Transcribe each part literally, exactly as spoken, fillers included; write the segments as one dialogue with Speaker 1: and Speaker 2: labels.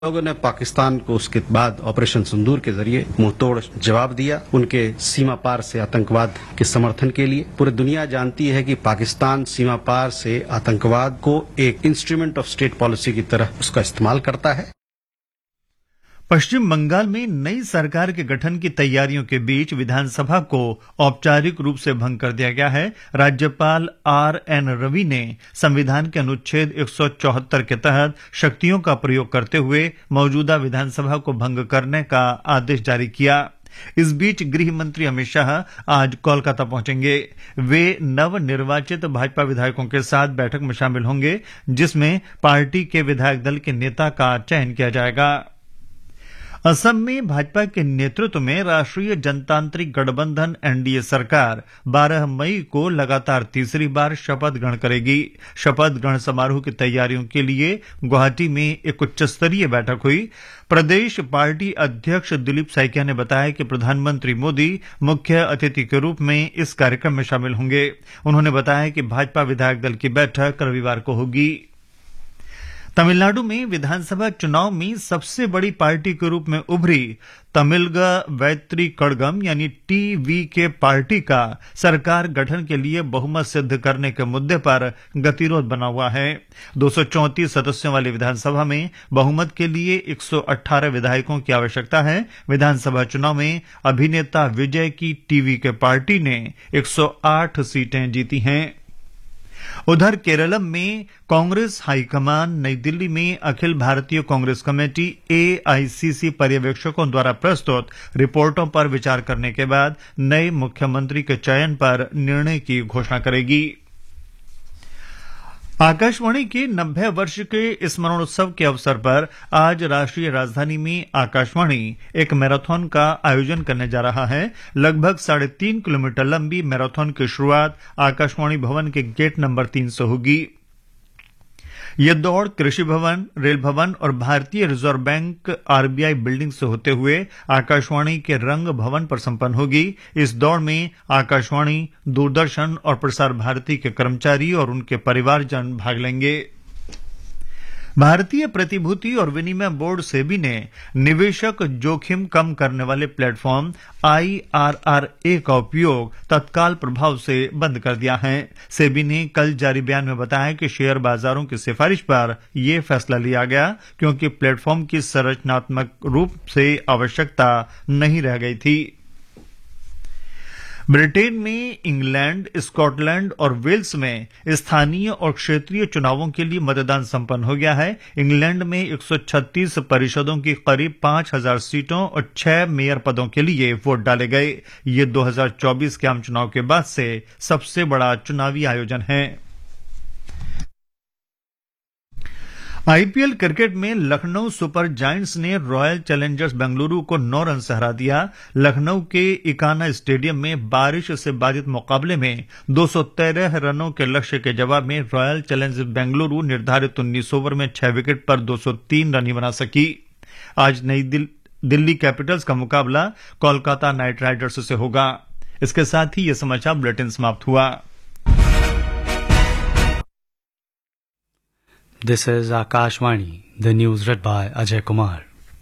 Speaker 1: लोगों ने पाकिस्तान को उसके बाद ऑपरेशन सिंदूर के जरिए मुंहतोड़ जवाब दिया। उनके सीमा पार से आतंकवाद के समर्थन के लिए पूरी दुनिया जानती है कि पाकिस्तान सीमा पार से आतंकवाद को एक इंस्ट्रूमेंट ऑफ स्टेट पॉलिसी की तरह उसका इस्तेमाल करता है।
Speaker 2: पश्चिम बंगाल में नई सरकार के गठन की तैयारियों के बीच विधानसभा को औपचारिक रूप से भंग कर दिया गया है। राज्यपाल आर एन रवि ने संविधान के अनुच्छेद एक सौ चौहत्तर के तहत शक्तियों का प्रयोग करते हुए मौजूदा विधानसभा को भंग करने का आदेश जारी किया। इस बीच गृह मंत्री अमित शाह आज कोलकाता पहुंचेंगे। वे नवनिर्वाचित भाजपा विधायकों के साथ बैठक में शामिल होंगे, जिसमें पार्टी के विधायक दल के नेता का चयन किया जाएगा। असम में भाजपा के नेतृत्व में राष्ट्रीय जनतांत्रिक गठबंधन एनडीए सरकार बारह मई को लगातार तीसरी बार शपथ ग्रहण करेगी। शपथ ग्रहण समारोह की तैयारियों के लिए गुवाहाटी में एक उच्च स्तरीय बैठक हुई। प्रदेश पार्टी अध्यक्ष दिलीप सैकिया ने बताया कि प्रधानमंत्री मोदी मुख्य अतिथि के रूप में इस कार्यक्रम में शामिल होंगे। उन्होंने बताया कि भाजपा विधायक दल की बैठक रविवार को होगी। तमिलनाडु में विधानसभा चुनाव में सबसे बड़ी पार्टी के रूप में उभरी तमिलग वैत्री कड़गम यानी टीवीके पार्टी का सरकार गठन के लिए बहुमत सिद्ध करने के मुद्दे पर गतिरोध बना हुआ है। दो सौ चौंतीस सदस्यों वाली विधानसभा में बहुमत के लिए एक सौ अठारह विधायकों की आवश्यकता है। विधानसभा चुनाव में अभिनेता विजय की टीवीके पार्टी ने एक सौ आठ सीटें जीती हैं। उधर केरलम में कांग्रेस हाईकमान नई दिल्ली में अखिल भारतीय कांग्रेस कमेटी एआईसीसी पर्यवेक्षकों द्वारा प्रस्तुत रिपोर्टों पर विचार करने के बाद नए मुख्यमंत्री के चयन पर निर्णय की घोषणा करेगी। आकाशवाणी के नब्बे वर्ष के स्मरणोत्सव के अवसर पर आज राष्ट्रीय राजधानी में आकाशवाणी एक मैराथन का आयोजन करने जा रहा है। लगभग साढ़े तीन किलोमीटर लंबी मैराथन की शुरुआत आकाशवाणी भवन के गेट नंबर तीन से होगी। यह दौड़ कृषि भवन, रेल भवन और भारतीय रिजर्व बैंक आरबीआई बिल्डिंग से होते हुए आकाशवाणी के रंग भवन पर संपन्न होगी। इस दौड़ में आकाशवाणी, दूरदर्शन और प्रसार भारती के कर्मचारी और उनके परिवारजन भाग लेंगे। भारतीय प्रतिभूति और विनिमय बोर्ड सेबी ने निवेशक जोखिम कम करने वाले प्लेटफॉर्म आईआरआरए का उपयोग तत्काल प्रभाव से बंद कर दिया है। सेबी ने कल जारी बयान में बताया कि शेयर बाजारों की सिफारिश पर यह फैसला लिया गया क्योंकि प्लेटफॉर्म की संरचनात्मक रूप से आवश्यकता नहीं रह गई थी। ब्रिटेन में इंग्लैंड, स्कॉटलैंड और वेल्स में स्थानीय और क्षेत्रीय चुनावों के लिए मतदान संपन्न हो गया है। इंग्लैंड में एक सौ छत्तीस परिषदों की करीब पांच हजार सीटों और छह मेयर पदों के लिए वोट डाले गए। ये दो हजार चौबीस के आम चुनाव के बाद से सबसे बड़ा चुनावी आयोजन है। आईपीएल क्रिकेट में लखनऊ सुपर जायंट्स ने रॉयल चैलेंजर्स बेंगलुरु को नौ रन से हरा दिया। लखनऊ के इकाना स्टेडियम में बारिश से बाधित मुकाबले में दो सौ तेरह रनों के लक्ष्य के जवाब में रॉयल चैलेंजर्स बेंगलुरु निर्धारित उन्नीस ओवर में छह विकेट पर दो सौ तीन रन ही बना सकी। आज नई दिल, दिल्ली कैपिटल्स का मुकाबला कोलकाता नाइट राइडर्स से होगा। इसके साथ ही यह समाचार बुलेटिन समाप्त हुआ।
Speaker 3: This is Akashvani, the news read by Ajay Kumar.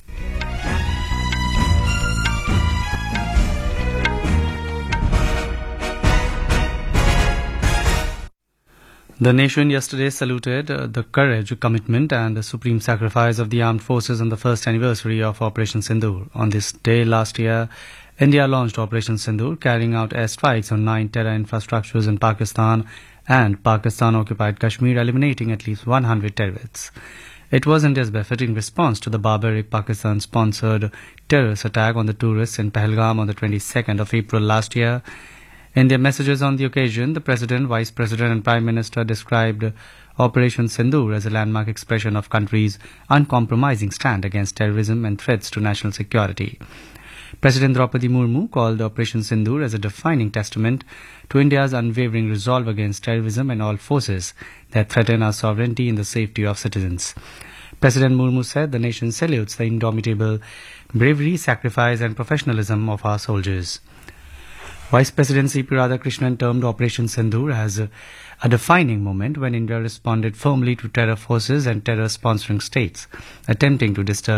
Speaker 3: The nation yesterday saluted uh, the courage, commitment and the supreme sacrifice of the armed forces on the first anniversary of Operation Sindoor. On this day last year, India launched Operation Sindoor, carrying out airstrikes on nine terror infrastructures in Pakistan and Pakistan-occupied Kashmir, eliminating at least one hundred terrorists. It was India's befitting response to the barbaric Pakistan-sponsored terrorist attack on the tourists in Pahalgam on the twenty-second of April last year. In their messages on the occasion, the President, Vice President and Prime Minister described Operation Sindoor as a landmark expression of country's uncompromising stand against terrorism and threats to national security. President Draupadi Murmu called Operation Sindoor as a defining testament to India's unwavering resolve against terrorism and all forces that threaten our sovereignty and the safety of citizens. President Murmu said the nation salutes the indomitable bravery, sacrifice and professionalism of our soldiers. Vice President C P Radhakrishnan termed Operation Sindoor as a, a defining moment when India responded firmly to terror forces and terror-sponsoring states attempting to disturb